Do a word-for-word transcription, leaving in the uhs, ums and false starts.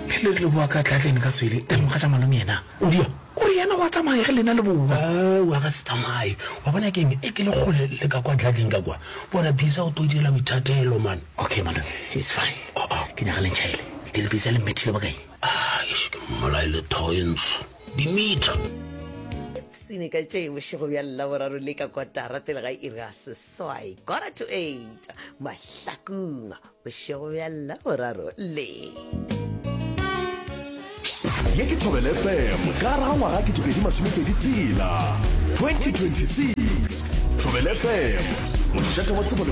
le le bua ka tlatleng ka swele le mo ga tsa malome yena o dia o re yana wa tsamaya ge lena le bua ah wa ga tsamaya wa bona ke e ke le gole le ka kwa tlatleng ka kwa bona bisa o toidela mithatelo man. Okay malome, it's fine. Ke nya ga le ntšhaile le le bisa le mmethile ba kae ah ish mola ile toins dimeter sine ka tšee bošego bja llaboraro le ka kotara pele ga iri ga seswai quarter to eight mahlakong bošego bja llaboraro le ye ke Thobela F M ka ra ngwaga ke tšwedi masomepedi tsela twenty twenty-six Thobela F M mo tšaka wa tsebo